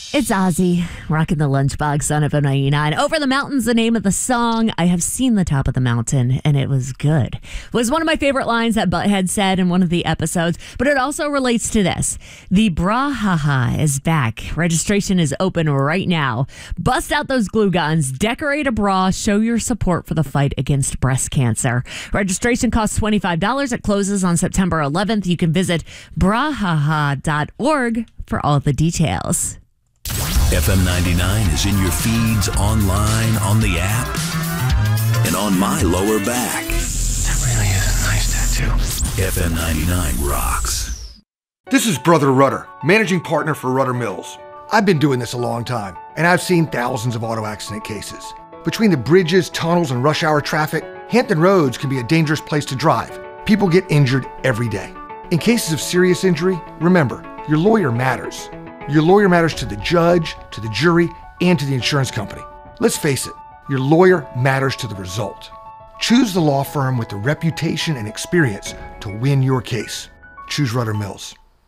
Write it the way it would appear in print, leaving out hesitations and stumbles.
It's Ozzy, rocking the lunchbox on FM 99. Over the Mountain's the name of the song. I have seen the top of the mountain, and it was good. It was one of my favorite lines that Butthead said in one of the episodes, but it also relates to this. The Bra-Ha-Ha is back. Registration is open right now. Bust out those glue guns, decorate a bra, show your support for the fight against breast cancer. Registration costs $25. It closes on September 11th. You can visit brahaha.org for all the details. FM 99 is in your feeds, online, on the app, and on my lower back. That really is a nice tattoo. FM 99 rocks. This is Brother Rudder, managing partner for Rudder Mills. I've been doing this a long time, and I've seen thousands of auto accident cases. Between the bridges, tunnels, and rush hour traffic, Hampton Roads can be a dangerous place to drive. People get injured every day. In cases of serious injury, remember, your lawyer matters. Your lawyer matters to the judge, to the jury, and to the insurance company. Let's face it, your lawyer matters to the result. Choose the law firm with the reputation and experience to win your case. Choose Rudder Mills.